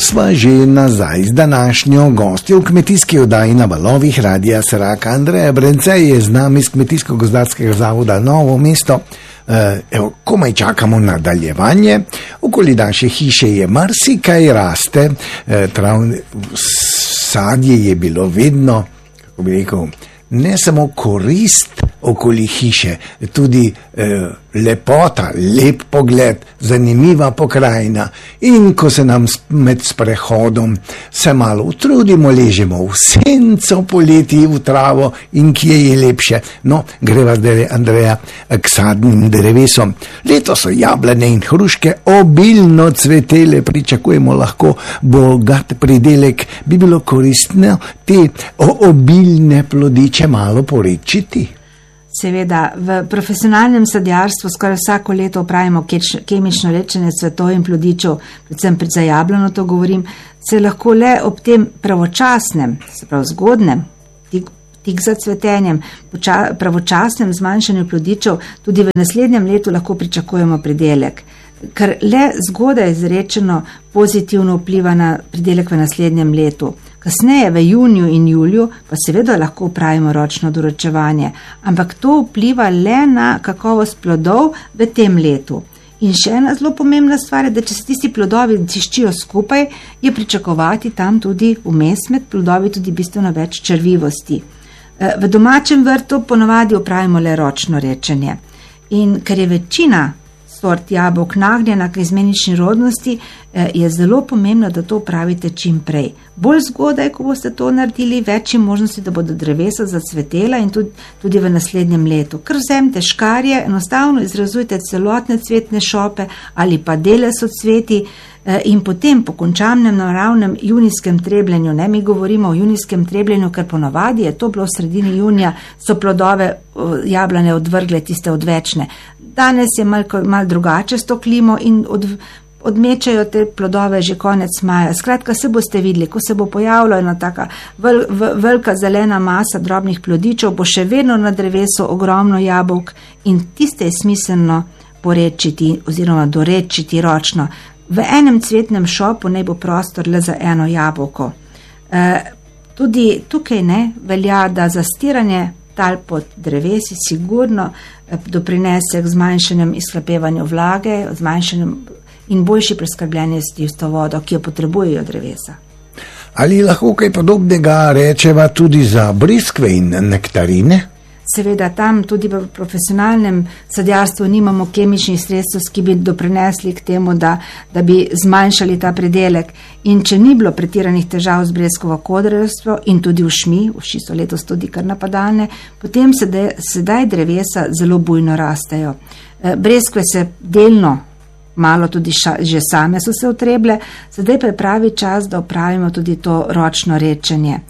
sva že nazaj z današnjo gostjo v kmetijski oddaji na valovih Radia Serak. Andreja Brence je z nami z Kmetijsko-gozdarskega zavoda Novo mesto. Komaj čakamo nadaljevanje. Okoli naše hiše je marsikaj raste, sadje je bilo vedno, kako bi rekel, ne samo korist okoli hiše, tudi lepota, lep pogled, zanimiva pokrajina. In ko se nam med sprehodom se malo utrudimo, ležemo v senco poleti v travo in kje je lepše. No, greva zdaj, Andreja, k sadnim drevesom. Leto so jablane in hruške obilno cvetele, pričakujemo lahko bogat pridelek. Bi bilo koristno te obilne plodiče malo porečiti? Seveda, v profesionalnem sadjarstvu skoraj vsako leto opravimo kemično lečenje cvetov in plodičev, predvsem za jablano to govorim, se lahko le ob tem pravočasnem, se pravi zgodnem, tik za cvetenjem, pravočasnem zmanjšanju plodičev, tudi v naslednjem letu lahko pričakujemo pridelek, ker le zgodaj izrečeno pozitivno vpliva na pridelek v naslednjem letu. Kasneje, v juniju in juliju, pa seveda lahko upravimo ročno doročevanje, ampak to vpliva le na kakovost plodov v tem letu. In še ena zelo pomembna stvar je, da če se tisti plodovi tiščijo skupaj, je pričakovati tam tudi vmes med plodovi tudi bistveno več črvivosti. V domačem vrtu ponovadi upravimo le ročno rečenje. In ker je večina sort jabolk nagnjena k izmenični rodnosti, je zelo pomembno, da to upravite čim prej. Bolj zgodaj, ko boste to naredili, več je možnosti, da bodo drevesa zacvetela in tudi v naslednjem letu. Ker vzemite škarje, enostavno izrazujte celotne cvetne šope ali pa dele socveti in potem po končanem naravnem junijskem trebljenju, ne, mi govorimo o junijskem trebljenju, ker ponavadi je to bilo v sredini junija, so plodove jablane odvrgle tiste odvečne. Danes je malo drugače s to klimo in odmečajo te plodove že konec maja. Skratka, se boste videli, ko se bo pojavila ena taka velika zelena masa drobnih plodičev, bo še vedno na drevesu ogromno jabolk in tiste je smiselno porečiti oziroma dorečiti ročno. V enem cvetnem šopu naj bo prostor le za eno jabolko. Tudi tukaj ne velja, da zastiranje tal pod drevesi sigurno doprinese k zmanjšanjem izhlapevanju vlage, zmanjšanjem in boljši preskrbljenosti s to vodo, ki jo potrebujejo drevesa. Ali lahko kaj podobnega rečeva tudi za briskve in nektarine? Seveda, tam tudi v profesionalnem sadjarstvu nimamo kemičnih sredstev, ki bi doprinesli k temu, da bi zmanjšali ta pridelek. In če ni bilo pretiranih težav z breskovo kodrarstvo in tudi uši so letos tudi kar napadalne, potem sedaj drevesa zelo bujno rastejo. Breskve se delno, malo tudi že same so se utreble, sedaj pa je pravi čas, da opravimo tudi to ročno rečenje.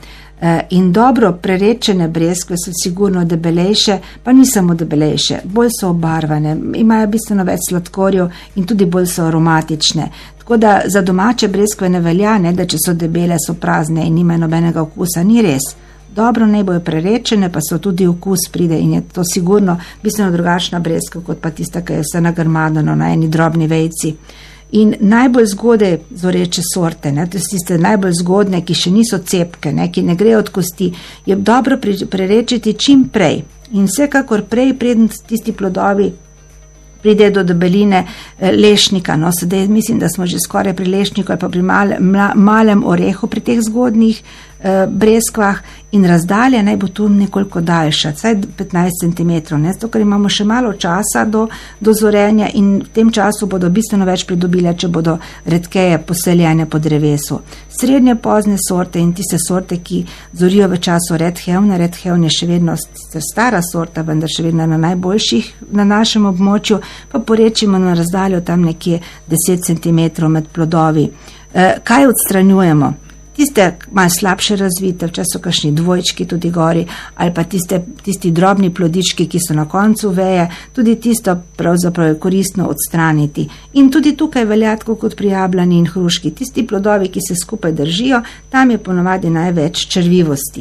In dobro prerečene breskve so sigurno debelejše, pa ni samo debelejše, bolj so obarvane, imajo bistveno več sladkorjev in tudi bolj so aromatične. Tako da za domače breskve ne velja, ne, da če so debele, so prazne in nimajo nobenega okusa, ni res. Dobro naj bojo prerečene, pa so tudi okus pride in je to sigurno bistveno drugačna breskva, kot pa tista, ki je vse nagrmadeno na eni drobni vejci. In najbolj zgodaj zoreče sorte, ne, to tiste najbolj zgodne, ki še niso cepke, ne, ki ne grejo od kosti, je dobro prerečiti čim prej. In vsekakor prej, preden tisti plodovi pride do debeline lešnika. No, sedaj mislim, da smo že skoraj pri lešniku ali pa pri malem orehu pri teh zgodnih breskvah in razdalja naj bo tu nekoliko daljša, saj 15 cm, ne, zato ker imamo še malo časa do zorenja in v tem času bodo bistveno več pridobile, če bodo redkeje poseljene po drevesu. Srednje pozne sorte in tiste sorte, ki zorijo v času redhevne je še vedno stara sorta, vendar še vedno na najboljših na našem območju, pa porečimo na razdaljo tam nekje 10 cm med plodovi. Kaj odstranjujemo? Tiste malo slabše razvite, včasih so kakšni dvojčki tudi gori, ali pa tisti drobni plodički, ki so na koncu veje, tudi tisto pravzaprav je koristno odstraniti. In tudi tukaj velja tako kot pri jablani in hruški. Tisti plodovi, ki se skupaj držijo, tam je ponovadi največ črvivosti.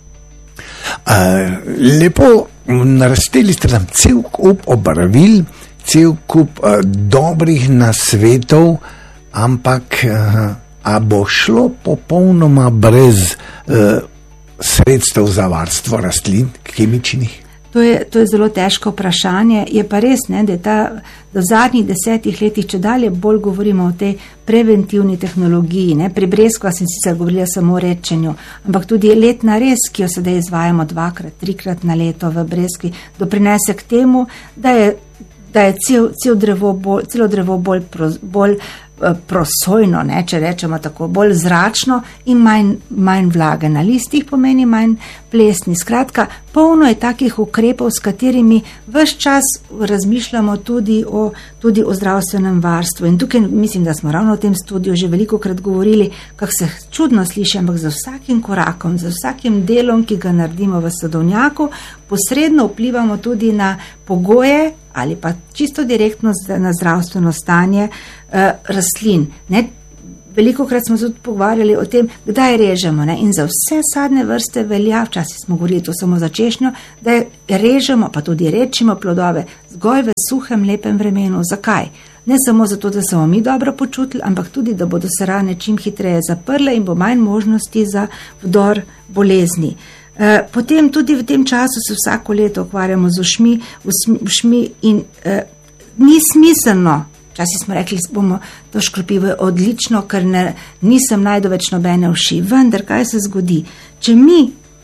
Lepo narastili ste nam cel kup obarvil, cel kup dobrih nasvetov, ampak a bo šlo popolnoma brez sredstev za varstvo rastlin kemičnih? To je zelo težko vprašanje. Je pa res, ne, da v zadnjih 10 letih čedalje bolj govorimo o tej preventivni tehnologiji. Ne. Pri breskvah sem sicer govorila samo o redčenju, ampak tudi letna rez, ki jo sedaj izvajamo 2-krat, 3-krat na leto v breskvi, doprinese k temu, da je celo drevo bolj prosojno, ne, če rečemo tako, bolj zračno in manj vlage na listih, pomeni manj plesni. Skratka, polno je takih ukrepov, s katerimi ves čas razmišljamo tudi o zdravstvenem varstvu. In tukaj mislim, da smo ravno v tem studiu že velikokrat govorili, kako se čudno sliši, ampak za vsakim korakom, za vsakim delom, ki ga naredimo v sadovnjaku, posredno vplivamo tudi na pogoje ali pa čisto direktno na zdravstveno stanje rastlin. Velikokrat smo se tudi pogovarjali o tem, kdaj režemo. Ne? In za vse sadne vrste velja, včasih smo govorili to samo za češnjo, da režemo, pa tudi rečimo plodove zgolj v suhem, lepem vremenu. Zakaj? Ne samo zato, da se bomo mi dobro počutili, ampak tudi, da bodo se rane čim hitreje zaprle in bo manj možnosti za vdor bolezni. Potem tudi v tem času se vsako leto ukvarjamo z ušmi in ni smiselno. Včasih smo rekli, bomo to škropivo odlično, ker nisem najdu več nobene uši. Vendar, kaj se zgodi? Če mi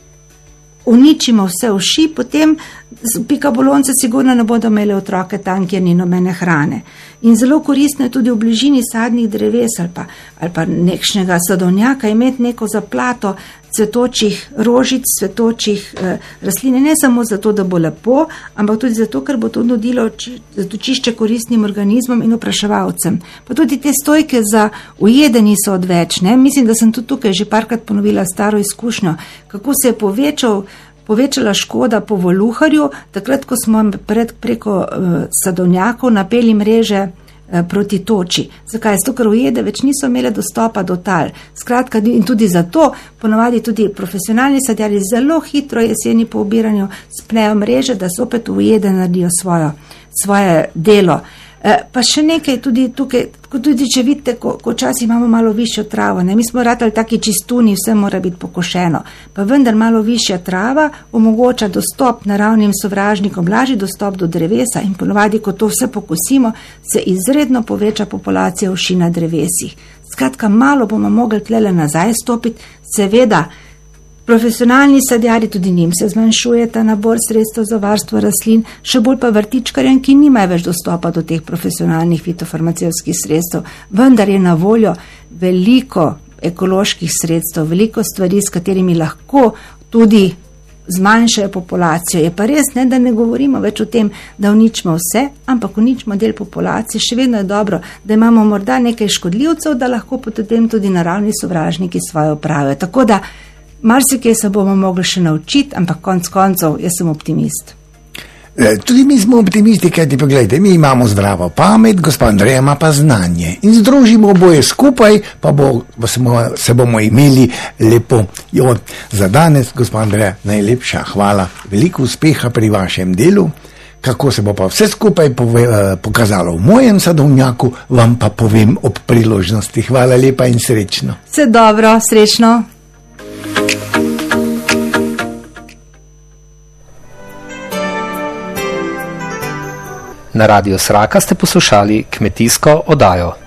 uničimo vse uši, potem pikabolonce sigurno ne bodo imeli otroke tam, kjer ni nobene hrane. In zelo koristno je tudi v bližini sadnih dreves ali pa nekšnega sadovnjaka imeti neko zaplato cvetočih rožic, cvetočih rastlin, ne samo zato, da bo lepo, ampak tudi zato, ker bo to nudilo zatočišče koristnim organizmom in opraševalcem. Pa tudi te stojke za ujede niso odveč. Ne? Mislim, da sem tudi tukaj že parkrat ponovila staro izkušnjo, kako se je povečala škoda po voluharju, takrat, ko smo preko sadovnjakov napeli mreže proti toči. Zakaj? Zato, ker ujede več niso imele dostopa do tal. Skratka, in tudi zato ponovadi tudi profesionalni sadjarji zelo hitro jeseni po obiranju spnejo mreže, da opet ujede naredijo svoje delo. Pa še nekaj tudi tukaj, tudi če vidite, ko časi imamo malo višjo travo, ne? Mi smo ratali taki čistuni, vse mora biti pokošeno, pa vendar malo višja trava omogoča dostop naravnim sovražnikom, lažji dostop do drevesa in ponovadi, ko to vse pokosimo, se izredno poveča populacija uši na drevesih. Skratka, malo bomo mogli tlele nazaj stopiti, seveda, profesionalni sadjarji, tudi njim se zmanjšuje ta nabor sredstev za varstvo rastlin, še bolj pa vrtičkarjem, ki nimajo več dostopa do teh profesionalnih fitofarmacevtskih sredstev, vendar je na voljo veliko ekoloških sredstev, veliko stvari, s katerimi lahko tudi zmanjšajo populacijo. Je pa res, ne, da ne govorimo več o tem, da uničimo vse, ampak uničimo del populacije. Še vedno je dobro, da imamo morda nekaj škodljivcev, da lahko potem tudi naravni sovražniki svoje opravijo. Tako da marsikaj se bomo mogli še naučiti, ampak konec koncev, jaz sem optimist. Tudi mi smo optimisti, kajti pogledajte, mi imamo zdravo pamet, gospa Andreja ima pa znanje. In združimo oboje skupaj, pa se bomo imeli lepo. Za danes, gospa Andreja, najlepša hvala. Veliko uspeha pri vašem delu. Kako se bo pa vse skupaj pokazalo v mojem sadovnjaku, vam pa povem ob priložnosti. Hvala lepa in srečno. Vse dobro, srečno. Na Radiu Sraka ste poslušali kmetijsko oddajo.